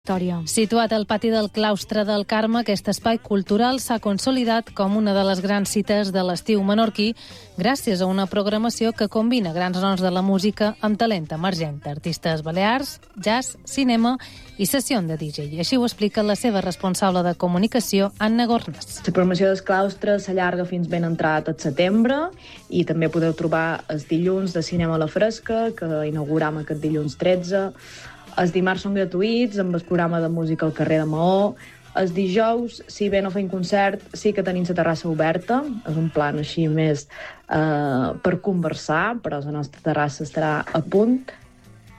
Situat al pati del claustre del Carme, aquest espai cultural s'ha consolidat com una de les grans cites de l'estiu menorquí gràcies a una programació que combina grans noms de la música amb talent emergent, artistes balears, jazz, cinema i sessió de DJ. I així ho explica la seva responsable de comunicació, Anna Gornes. La programació del claustre s'allarga fins ben entrat el setembre i també podeu trobar els dilluns de cinema a la fresca, que inauguram aquest dilluns 13. Els dimarts són gratuïts, amb el programa de música al carrer de Maó. Els dijous, si bé no fem concert, sí que tenim la terrassa oberta. És un plan així més per conversar, però la nostra terrassa estarà a punt.